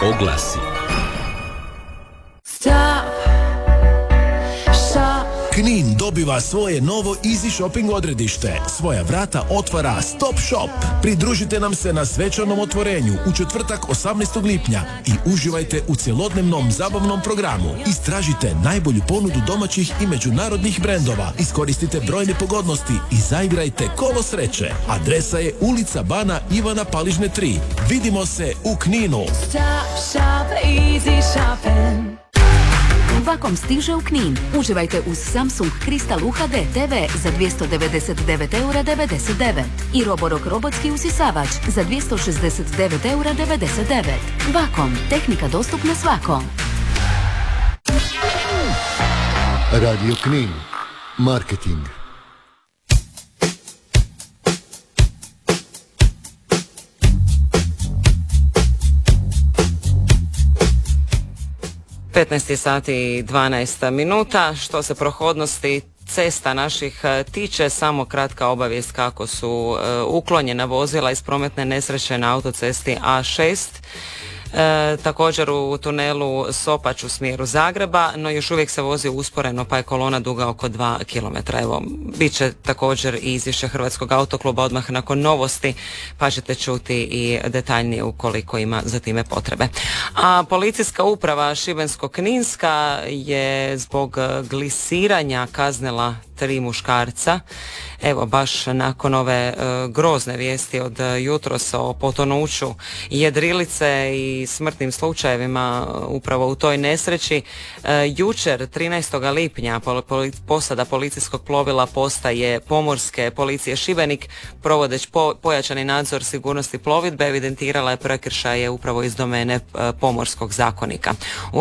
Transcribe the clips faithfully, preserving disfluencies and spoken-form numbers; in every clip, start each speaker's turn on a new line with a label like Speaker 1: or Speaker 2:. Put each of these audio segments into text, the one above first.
Speaker 1: Oglasi.
Speaker 2: Knin dobiva svoje novo Easy Shopping odredište. Svoja vrata otvara Stop Shop. Pridružite nam se na svečanom otvorenju u četvrtak osamnaestog lipnja i uživajte u cjelodnevnom zabavnom programu. Istražite najbolju ponudu domaćih i međunarodnih brendova. Iskoristite brojne pogodnosti i zaigrajte kolo sreće. Adresa je ulica Bana Ivana Paližne tri. Vidimo se u Kninu.
Speaker 3: Stop shop, easy shopping.
Speaker 4: Vakom stiže u Knin. Uživajte uz Samsung Crystal U H D T V za dvjesto devedeset devet eura devedeset devet i Roborock robotski usisavač za dvjesto šezdeset devet eura devedeset devet. Vakom, tehnika dostupna svakom.
Speaker 5: Radio Knin. Marketing.
Speaker 6: petnaest sati i dvanaest minuta. Što se prohodnosti cesta naših tiče, samo kratka obavijest kako su uh, uklonjena vozila iz prometne nesreće na autocesti A šest. E, također u tunelu Sopač u smjeru Zagreba, no još uvijek se vozi usporeno pa je kolona duga oko dva kilometra. Evo, bit će također i izvješće Hrvatskog autokluba odmah nakon novosti, pa ćete čuti i detaljnije ukoliko ima za time potrebe. A policijska uprava Šibensko-kninska je zbog glisiranja kaznila tri muškarca. Evo, baš nakon ove e, grozne vijesti od jutros o potonuću jedrilice i smrtnim slučajevima upravo u toj nesreći, e, jučer trinaestog lipnja pol, pol, posada policijskog plovila postaje Pomorske policije Šibenik, provodeć po, pojačani nadzor sigurnosti plovidbe, evidentirala je prekršaje upravo iz domene e, Pomorskog zakonika. U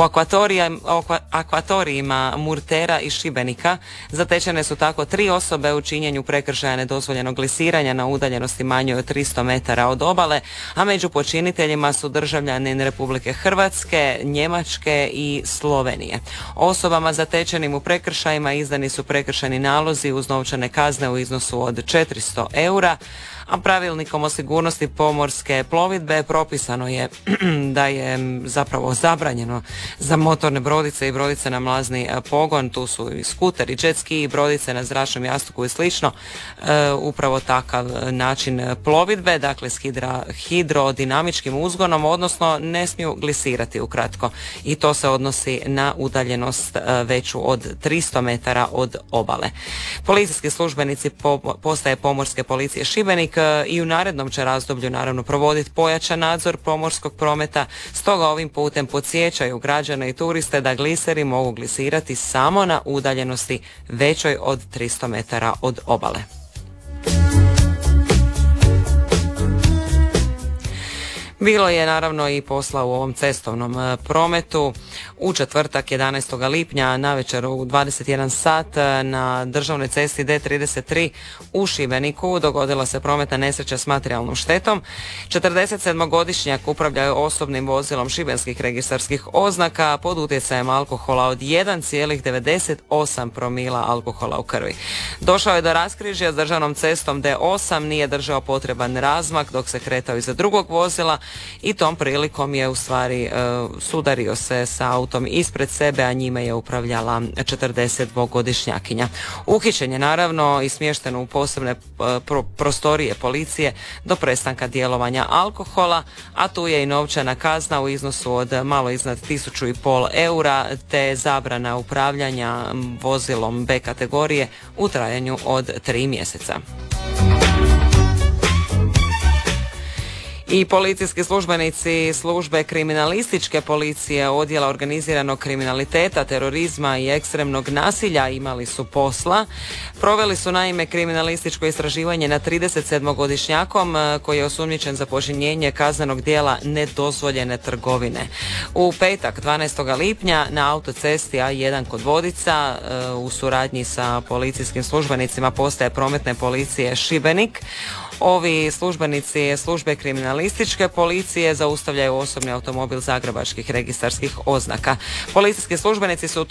Speaker 6: akvatorijima Murtera i Šibenika zatečene su tako tri osobe u činjenju prekršaja nedozvoljenog glisiranja na udaljenosti manjoj od tristo metara od obale, a među počiniteljima su državljanin Republike Hrvatske, Njemačke i Slovenije. Osobama zatečenim u prekršajima izdani su prekršajni nalozi uz novčane kazne u iznosu od četiristo eura, a pravilnikom o sigurnosti pomorske plovidbe propisano je da je zapravo zabranjeno za motorne brodice i brodice na mlazni pogon, tu su i skuteri, jet ski, brodice na zračnom jastuku i slično, e, upravo takav način plovidbe, dakle s hidra, hidrodinamičkim uzgonom, odnosno ne smiju glisirati ukratko, i to se odnosi na udaljenost e, veću od tristo metara od obale. Policijski službenici po, postaje Pomorske policije Šibenik i u narednom će razdoblju naravno provoditi pojačan nadzor pomorskog prometa, stoga ovim putem podsjećaju građane i turiste da gliseri mogu glisirati samo na udaljenosti većoj od tristo metara od obale. Bilo je naravno i posla u ovom cestovnom prometu. U četvrtak jedanaestog lipnja navečer u dvadeset jedan sat na državnoj cesti D trideset tri u Šibeniku dogodila se prometna nesreća s materijalnom štetom. četrdesetsedmogodišnjak upravlja osobnim vozilom šibenskih registarskih oznaka pod utjecajem alkohola od jedan zarez devedeset osam promila alkohola u krvi. Došao je do raskrižja s državnom cestom D osam, nije držao potreban razmak dok se kretao iza drugog vozila i tom prilikom je u stvari uh, sudario se sa autom ispred sebe, a njime je upravljala četrdesetdvogodišnjakinja. Uhićen je naravno i smješten u posebne uh, pro, prostorije policije do prestanka djelovanja alkohola, a tu je i novčana kazna u iznosu od malo iznad tisuću i pol eura te zabrana upravljanja vozilom B kategorije u trajanju od tri mjeseca. I policijski službenici službe kriminalističke policije odjela organiziranog kriminaliteta, terorizma i ekstremnog nasilja imali su posla. Proveli su naime kriminalističko istraživanje na tridesetsedmogodišnjakom koji je osumnjičen za počinjenje kaznenog djela nedozvoljene trgovine. U petak dvanaestog lipnja na autocesti A jedan kod Vodica u suradnji sa policijskim službenicima postaje prometne policije Šibenik. Ovi službenici službe kriminalističke policije zaustavljaju osobni automobil zagrebačkih registarskih oznaka. Policijski službenici su